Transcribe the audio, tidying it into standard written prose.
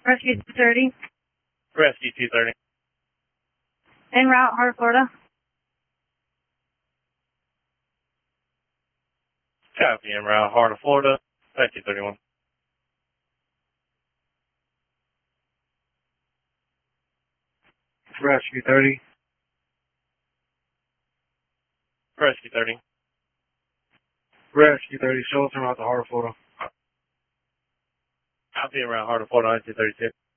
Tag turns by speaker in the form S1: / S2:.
S1: Rescue 230.
S2: Rescue 230.
S1: En route, Heart of Florida.
S2: Copy, en route, Heart of Florida, Rescue 31.
S3: Rescue 30.
S2: Rescue 30.
S3: Rescue 30, show us around the Heart of Florida.
S2: Copy, en route, Heart of Florida, 1932.